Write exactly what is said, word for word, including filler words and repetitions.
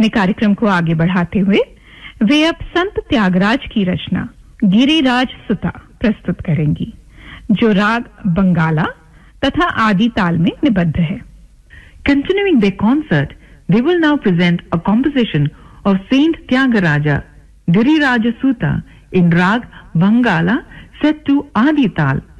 अपने कार्यक्रम को आगे बढ़ाते हुए वे अब संत त्यागराज की रचना गिरिराज सुता प्रस्तुत करेंगी, जो राग बंगाला तथा आदि ताल में निबद्ध है। Continuing their concert, they will now present a composition of Saint Tyagaraja, Giriraja Sutta, in Rag Bangala, set to Adi Tal.